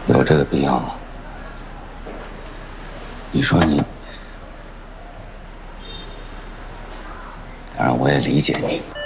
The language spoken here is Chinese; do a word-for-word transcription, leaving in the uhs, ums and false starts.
有这个必要吗？你说你，当然我也理解你。